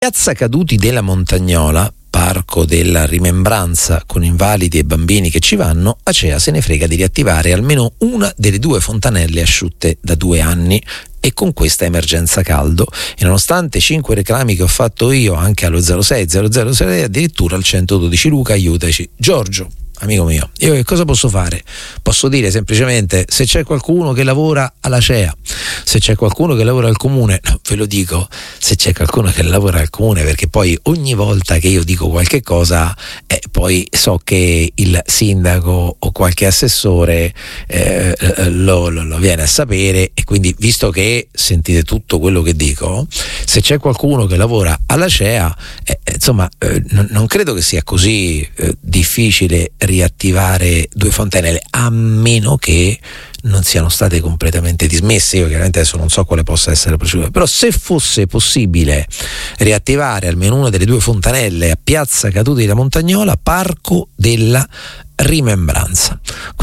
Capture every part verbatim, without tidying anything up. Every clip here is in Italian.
Piazza Caduti della Montagnola, parco della rimembranza con invalidi e bambini che ci vanno, Acea se ne frega di riattivare almeno una delle due fontanelle asciutte da due anni e con questa emergenza caldo. E nonostante cinque reclami che ho fatto io anche allo zero sei zero zero sei, addirittura al centododici Luca, aiutaci. Giorgio, amico mio, io che cosa posso fare? Posso dire semplicemente: se c'è qualcuno che lavora all'Acea, se c'è qualcuno che lavora al comune, no, ve lo dico, se c'è qualcuno che lavora al comune, perché poi ogni volta che io dico qualche cosa, eh, poi so che il sindaco o qualche assessore eh, lo, lo, lo viene a sapere, e quindi, visto che sentite tutto quello che dico, se c'è qualcuno che lavora all'Acea, eh, insomma, eh, non, non credo che sia così eh, difficile riattivare due fontanelle, a meno che non siano state completamente dismesse. Io chiaramente adesso non so quale possa essere la procedura, però se fosse possibile riattivare almeno una delle due fontanelle a Piazza Caduti della Montagnola, parco della rimembranza,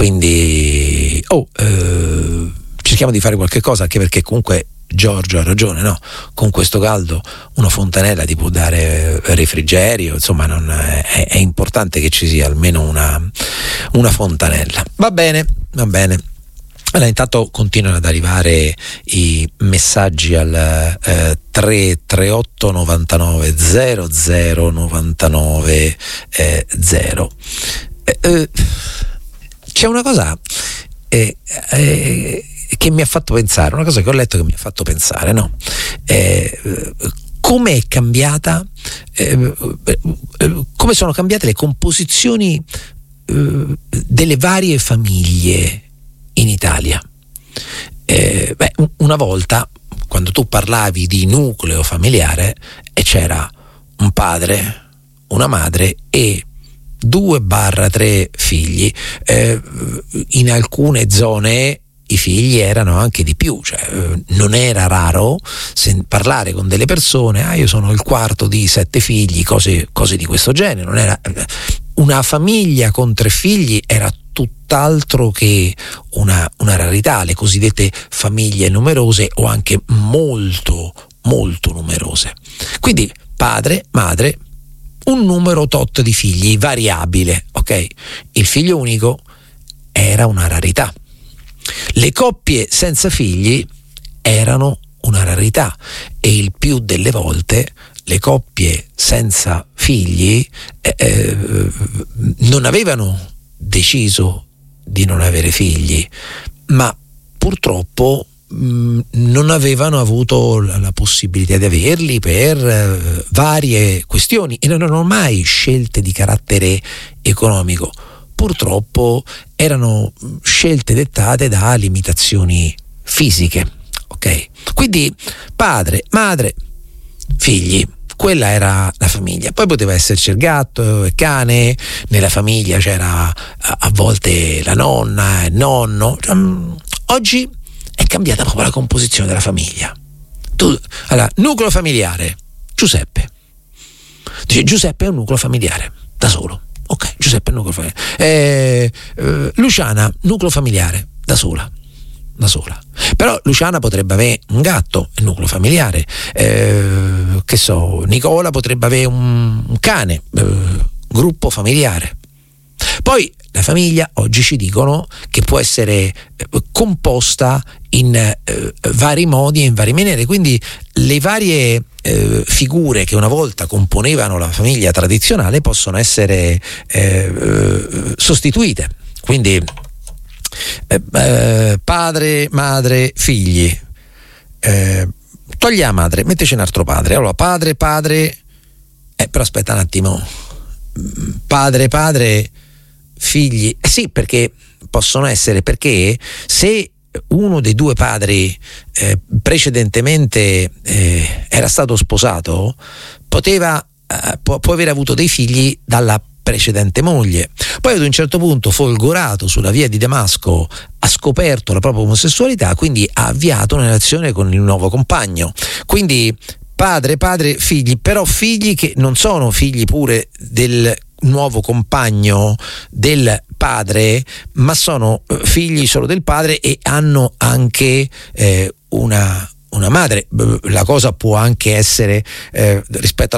quindi oh, eh, cerchiamo di fare qualche cosa, anche perché comunque Giorgio ha ragione, no? Con questo caldo una fontanella ti può dare refrigerio, insomma non è, è importante che ci sia almeno una, una fontanella. Va bene, va bene. Allora, intanto continuano ad arrivare i messaggi al eh, tre tre otto novantanove zero zero novantanove eh, zero. Eh, eh, c'è una cosa eh, eh, che mi ha fatto pensare, una cosa che ho letto che mi ha fatto pensare, no? Eh, come è cambiata, eh, eh, come sono cambiate le composizioni eh, delle varie famiglie in Italia. Eh, beh, una volta, quando tu parlavi di nucleo familiare, e c'era un padre, una madre e due barra tre figli, eh, in alcune zone i figli erano anche di più, cioè non era raro sen- parlare con delle persone: ah, io sono il quarto di sette figli, cose, cose di questo genere. Non era una famiglia con tre figli, era tutt'altro che una, una rarità. Le cosiddette famiglie numerose o anche molto molto numerose. Quindi padre, madre, un numero tot di figli variabile, ok? Il figlio unico era una rarità. Le coppie senza figli erano una rarità, e il più delle volte le coppie senza figli eh, eh, non avevano deciso di non avere figli, ma purtroppo mh, non avevano avuto la, la possibilità di averli per eh, varie questioni, e non erano mai scelte di carattere economico. Purtroppo erano scelte dettate da limitazioni fisiche, ok? Quindi padre, madre, figli, quella era la famiglia. Poi poteva esserci il gatto, il cane, nella famiglia c'era a, a volte la nonna, il nonno. Oggi è cambiata proprio la composizione della famiglia. Tu, allora, nucleo familiare, Giuseppe. Dice, Giuseppe è un nucleo familiare, da solo. Ok, Giuseppe è nucleo familiare. Eh, eh, Luciana, nucleo familiare, da sola. Da sola. Però Luciana potrebbe avere un gatto, è nucleo familiare. Eh, che so, Nicola potrebbe avere un, un cane, eh, gruppo familiare. Poi la famiglia oggi ci dicono che può essere eh, composta in eh, vari modi e in varie maniere, quindi le varie eh, figure che una volta componevano la famiglia tradizionale possono essere eh, sostituite. Quindi eh, eh, padre, madre, figli. Eh, togli la madre, metteci un altro padre. Allora padre, padre, eh, però aspetta un attimo. Padre, padre, figli, eh sì, perché possono essere, perché se uno dei due padri eh, precedentemente eh, era stato sposato, poteva eh, può, può aver avuto dei figli dalla precedente moglie. Poi ad un certo punto, folgorato sulla via di Damasco, ha scoperto la propria omosessualità, quindi ha avviato una relazione con il nuovo compagno. Quindi padre, padre, figli, però figli che non sono figli pure del nuovo compagno del padre, ma sono figli solo del padre e hanno anche eh, una, una madre. La cosa può anche essere eh, rispetto